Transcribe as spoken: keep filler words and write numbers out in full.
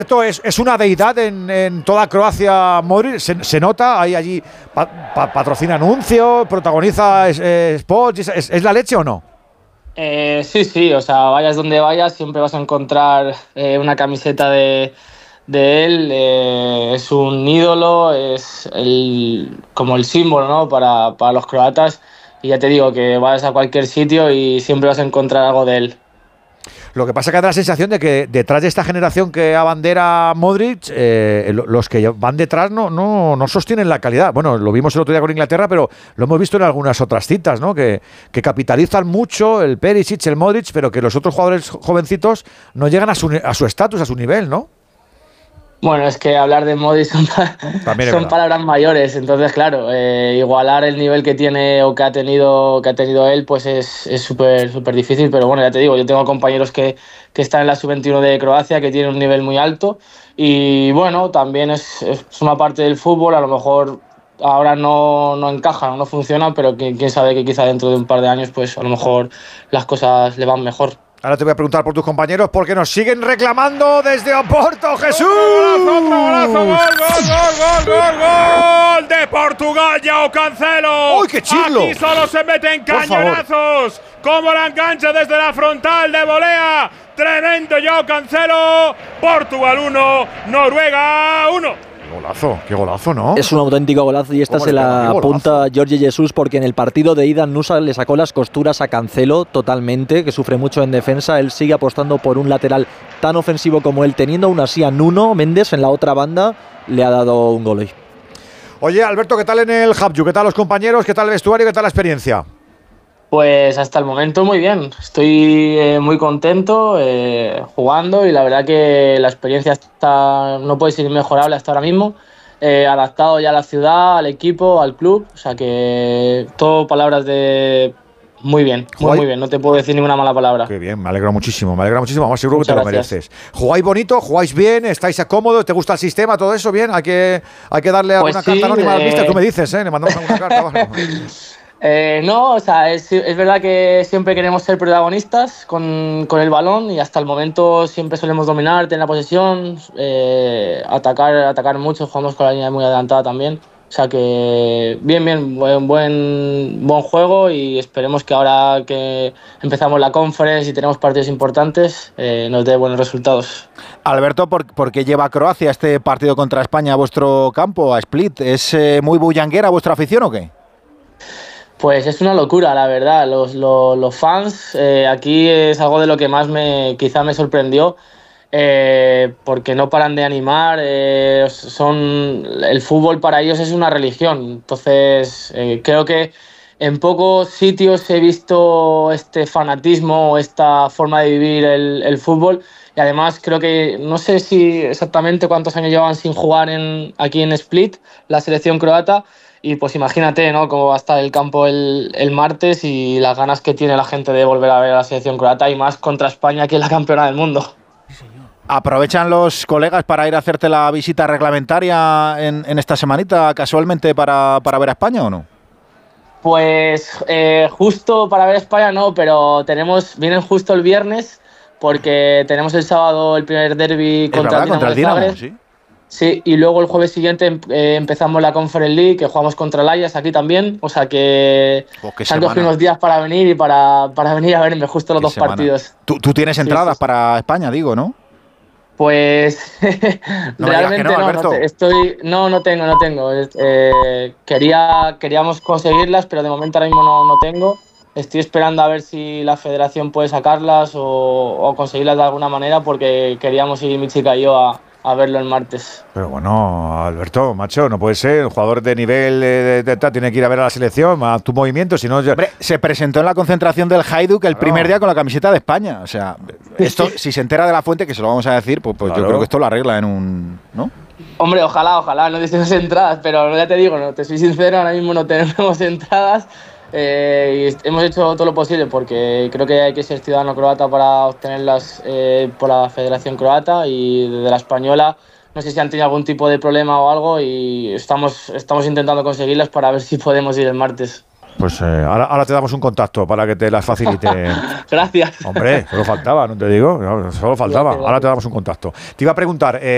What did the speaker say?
Esto es, es una deidad en, en toda Croacia, Modric. Se, se nota, hay allí pa, pa, patrocina anuncios, protagoniza es, eh, spots. Es, ¿Es la leche o no? Eh, sí, sí, o sea, vayas donde vayas, siempre vas a encontrar eh, una camiseta de, de él. Eh, es un ídolo, es el, como el símbolo, ¿no? para, para los croatas. Y ya te digo que vayas a cualquier sitio y siempre vas a encontrar algo de él. Lo que pasa es que da la sensación de que detrás de esta generación que abandera Modric, eh, los que van detrás no, no, no sostienen la calidad. Bueno, lo vimos el otro día con Inglaterra, pero lo hemos visto en algunas otras citas, ¿no? Que, que capitalizan mucho el Perisic, el Modric, pero que los otros jugadores jovencitos no llegan a su a su estatus, a su nivel, ¿no? Bueno, es que hablar de Modric son, son palabras mayores, entonces claro, eh, igualar el nivel que tiene o que ha tenido que ha tenido él, pues es es súper súper difícil, pero bueno, ya te digo, yo tengo compañeros que, que están en la sub veintiuno de Croacia, que tienen un nivel muy alto, y bueno, también es, es una parte del fútbol, a lo mejor ahora no, no encajan, no funcionan, pero quién, quién sabe que quizá dentro de un par de años, pues a lo mejor las cosas le van mejor. Ahora te voy a preguntar por tus compañeros porque nos siguen reclamando desde Oporto, Jesús. ¡Golazo, golazo, gol, gol, gol, gol, gol, gol! ¡De Portugal, João Cancelo! ¡Uy, qué chirlo! Aquí solo se meten cañonazos. Como la engancha desde la frontal de volea. Tremendo João Cancelo. Portugal uno, Noruega uno. Golazo, qué golazo, ¿no? Es un auténtico golazo y esta se la apunta Jorge Jesus porque en el partido de ida Nusa le sacó las costuras a Cancelo totalmente, que sufre mucho en defensa. Él sigue apostando por un lateral tan ofensivo como él, teniendo aún así a Nuno Méndez en la otra banda, le ha dado un gol hoy. Oye, Alberto, ¿qué tal en el Hajduk? ¿Qué tal los compañeros? ¿Qué tal el vestuario? ¿Qué tal la experiencia? Pues hasta el momento muy bien, estoy eh, muy contento eh, jugando y la verdad que la experiencia está, no puede ser inmejorable hasta ahora mismo, eh, adaptado ya a la ciudad, al equipo, al club, o sea que todo palabras de muy bien, muy, muy bien, no te puedo decir ninguna mala palabra. Qué bien, me alegro muchísimo, me alegra muchísimo, más seguro Muchas que te lo gracias. mereces. ¿Jugáis bonito? ¿Jugáis bien? ¿Estáis cómodos? ¿Te gusta el sistema? ¿Todo eso bien? ¿Hay que, hay que darle Pues alguna sí, carta anónima al eh... mister? Tú me dices, ¿eh? Le mandamos alguna carta. Vale. Eh, no, o sea, es, es verdad que siempre queremos ser protagonistas con, con el balón y hasta el momento siempre solemos dominar, tener la posesión, eh, atacar, atacar mucho, jugamos con la línea muy adelantada también. O sea que bien, bien, buen, buen, buen juego y esperemos que ahora que empezamos la Conference y tenemos partidos importantes eh, nos dé buenos resultados. Alberto, ¿por, ¿por qué lleva Croacia este partido contra España a vuestro campo, a Split? ¿Es eh, muy bullanguera vuestra afición o qué? Pues es una locura, la verdad. Los, los, los fans, eh, aquí es algo de lo que más me quizá me sorprendió, eh, porque no paran de animar. Eh, son, el fútbol para ellos es una religión. Entonces, eh, creo que en pocos sitios he visto este fanatismo, esta forma de vivir el, el fútbol. Y además creo que, no sé si exactamente cuántos años llevan sin jugar en, aquí en Split, la selección croata. Y pues imagínate, ¿no?, cómo va a estar el campo el, el martes y las ganas que tiene la gente de volver a ver a la selección croata y más contra España, que es la campeona del mundo. ¿Aprovechan los colegas para ir a hacerte la visita reglamentaria en, en esta semanita casualmente para, para ver a España o no? Pues eh, justo para ver a España no, pero tenemos vienen justo el viernes porque tenemos el sábado el primer derbi contra, contra el Dinamo, Zagreb. ¿Sí? Sí, y luego el jueves siguiente eh, empezamos la Conference League, que jugamos contra el Ajax aquí también, o sea que oh, se han cogido unos días para venir y para, para venir a verme justo los dos semana. partidos. ¿Tú, tú tienes entradas sí, sí. para España, digo, ¿no? Pues no realmente no, no, no, te, estoy, no, no tengo, no tengo. Eh, quería, queríamos conseguirlas, pero de momento ahora mismo no, no tengo. Estoy esperando a ver si la federación puede sacarlas o, o conseguirlas de alguna manera, porque queríamos ir mi chica y yo a a verlo el martes. Pero bueno, Alberto, macho, no puede ser. Un jugador de nivel de, de, de, tiene que ir a ver a la selección, a tu movimiento, si no... Hombre, se presentó en la concentración del Hajduk el claro. primer día con la camiseta de España. O sea, esto, si se entera de la fuente, que se lo vamos a decir, pues, pues claro. yo creo que esto lo arregla en un... ¿no? Hombre, ojalá, ojalá, no tenemos entradas, pero ya te digo, no, te soy sincero, ahora mismo no tenemos entradas. Eh, y hemos hecho todo lo posible porque creo que hay que ser ciudadano croata para obtenerlas eh, por la Federación Croata, y desde la española no sé si han tenido algún tipo de problema o algo y estamos, estamos intentando conseguirlas para ver si podemos ir el martes. Pues eh, ahora, ahora te damos un contacto para que te las facilite. Gracias. Hombre, solo faltaba, no te digo, solo faltaba. Ahora te damos un contacto. Te iba a preguntar... Eh,